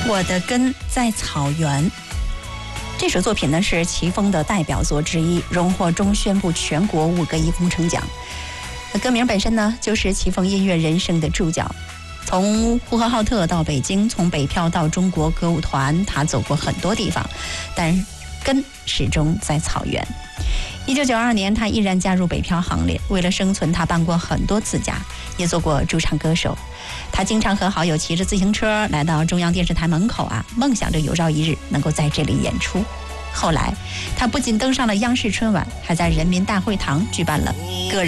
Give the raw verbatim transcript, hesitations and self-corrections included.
我的根在草原。这首作品呢是齐峰的代表作之一，荣获中宣部全国五个一工程奖。歌名本身呢就是齐峰音乐人生的注脚。从呼和浩特到北京，从北漂到中国歌舞团，他走过很多地方，但根始终在草原。一九九二年，他毅然加入北漂行列。为了生存，他搬过很多次家，也做过驻唱歌手。他经常和好友骑着自行车来到中央电视台门口啊，梦想着有朝一日能够在这里演出。后来，他不仅登上了央视春晚，还在人民大会堂举办了个人